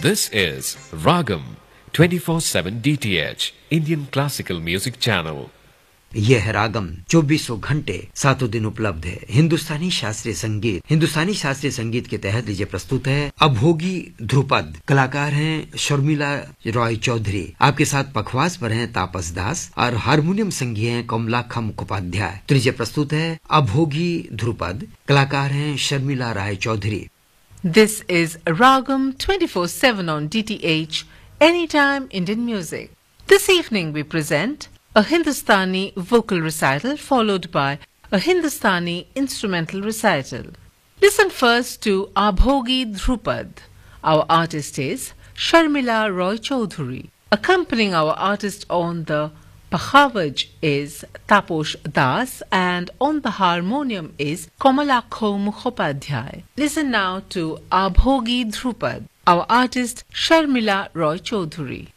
This is Ragam 24/7 DTH Indian Classical Music Channel. यह है रागम 2400 घंटे 7 दिन उपलब्ध है हिंदुस्तानी शास्त्रीय संगीत। हिंदुस्तानी शास्त्रीय संगीत के तहत लीजिए प्रस्तुत है अभोगी ध्रुपद। कलाकार हैं शर्मिला रॉय चौधरी। आपके साथ पखवाज पर हैं तापस दास और हारमोनियम संगी हैं कमलाखा मुखोपाध्याय। तो लीजिए प्रस्तुत है अभोगी ध्रुपद। कलाकार हैं Sharmila Roy Chaudhary. This is Ragam 24/7 on DTH, Anytime Indian Music. This evening we present a Hindustani vocal recital followed by a Hindustani instrumental recital. Listen first to Abhogi Dhrupad. Our artist is Sharmila Roy Choudhury. Accompanying our artist on the Pakhavaj is Taposh Das and on the harmonium is Kamalakho Mukhopadhyay. Listen now to Abhogi Dhrupad. Our artist Sharmila Roy Choudhury.